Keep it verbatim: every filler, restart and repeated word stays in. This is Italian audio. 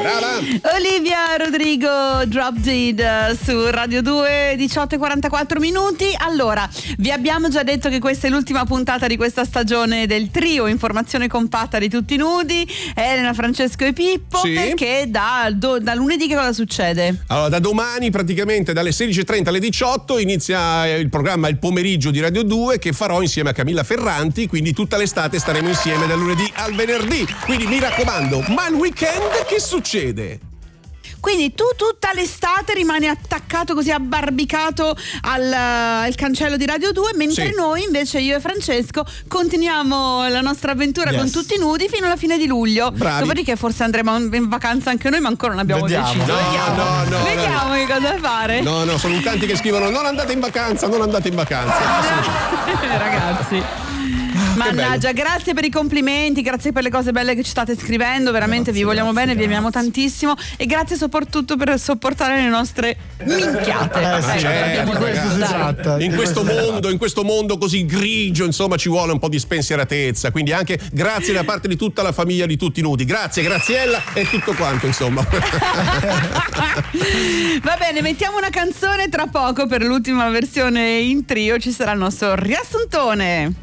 Brava! Olivia Rodrigo, Drop Dead su Radio due, diciotto e quarantaquattro minuti. Allora, vi abbiamo già detto che questa è l'ultima puntata di questa stagione del trio Informazione compatta di Tutti Nudi, Elena, Francesco e Pippo, sì. Perché da, do, da lunedì che cosa succede? Allora, da domani praticamente dalle sedici e trenta alle diciotto inizia il programma Il Pomeriggio di Radio due, che farò insieme a Camilla Ferranti, quindi tutta l'estate staremo insieme dal lunedì al venerdì. Quindi mi raccomando, ma il weekend che succede? Quindi tu tutta l'estate rimani attaccato così abbarbicato al, al cancello di Radio due, mentre sì. noi invece, io e Francesco, continuiamo la nostra avventura yes. con Tutti Nudi fino alla fine di luglio. Bravi. Dopodiché forse andremo in vacanza anche noi, ma ancora non abbiamo Vediamo. deciso. No, Vediamo, no, no, Vediamo no. che cosa fare. No, no, sono in tanti che scrivono non andate in vacanza, non andate in vacanza. Ragazzi, mannaggia, grazie per i complimenti, grazie per le cose belle che ci state scrivendo, veramente Grazie, vi vogliamo grazie, bene, vi amiamo grazie. tantissimo e grazie soprattutto per sopportare le nostre minchiate. Eh, sì, certo, di questo si dai. tratta. In di questo questo si mondo, in questo mondo così grigio, insomma, ci vuole un po' di spensieratezza. Quindi anche grazie da parte di tutta la famiglia di Tutti Nudi. Grazie, Graziella e tutto quanto, insomma. Va bene, mettiamo una canzone tra poco per l'ultima versione in trio, ci sarà il nostro riassuntone.